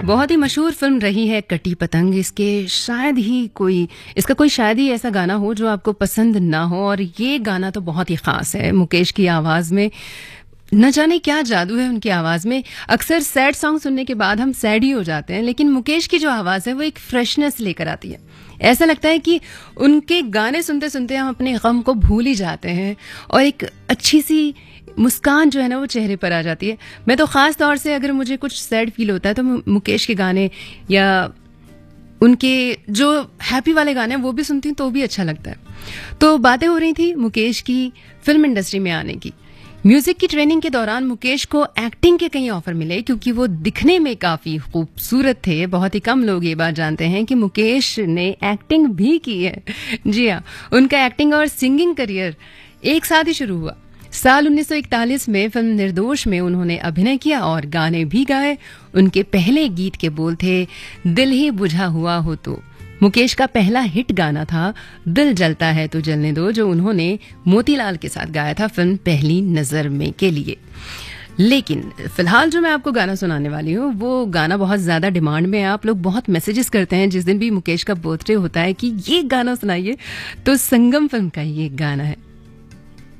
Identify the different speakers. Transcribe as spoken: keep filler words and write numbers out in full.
Speaker 1: बहुत ही मशहूर फिल्म रही है कटी पतंग। इसके शायद ही कोई इसका कोई शायद ही ऐसा गाना हो जो आपको पसंद ना हो, और ये गाना तो बहुत ही खास है। मुकेश की आवाज़ में न जाने क्या जादू है उनकी आवाज़ में। अक्सर सैड सॉन्ग सुनने के बाद हम सैड ही हो जाते हैं, लेकिन मुकेश की जो आवाज़ है वो एक फ्रेशनेस लेकर आती है। ऐसा लगता है कि उनके गाने सुनते सुनते हम अपने गम को भूल ही जाते हैं और एक अच्छी सी मुस्कान जो है ना वो चेहरे पर आ जाती है। मैं तो ख़ास तौर से अगर मुझे कुछ सैड फील होता है तो मुकेश के गाने या उनके जो हैप्पी वाले गाने हैं वो भी सुनती हूँ तो भी अच्छा लगता है। तो बातें हो रही थी मुकेश की फिल्म इंडस्ट्री में आने की। म्यूजिक की ट्रेनिंग के दौरान मुकेश को एक्टिंग के कई ऑफर मिले क्योंकि वो दिखने में काफी खूबसूरत थे। बहुत ही कम लोग ये बात जानते हैं कि मुकेश ने एक्टिंग भी की है। जी हाँ, उनका एक्टिंग और सिंगिंग करियर एक साथ ही शुरू हुआ। साल उन्नीस सौ इकतालीस में फिल्म निर्दोष में उन्होंने अभिनय किया और गाने भी गाए। उनके पहले गीत के बोल थे, दिल ही बुझा हुआ हो तो। मुकेश का पहला हिट गाना था दिल जलता है तो जलने दो, जो उन्होंने मोतीलाल के साथ गाया था फिल्म पहली नजर में के लिए। लेकिन फिलहाल जो मैं आपको गाना सुनाने वाली हूँ वो गाना बहुत ज्यादा डिमांड में है। आप लोग बहुत मैसेजेस करते हैं जिस दिन भी मुकेश का बर्थडे होता है कि ये गाना सुनाइए, तो संगम फिल्म का ये गाना है।